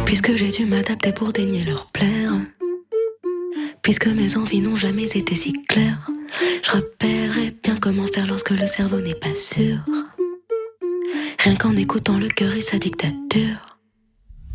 Puisque j'ai dû m'adapter pour daigner leur plaire, puisque mes envies n'ont jamais été si claires, je rappellerai bien comment faire lorsque le cerveau n'est pas sûr. Rien qu'en écoutant le cœur et sa dictature.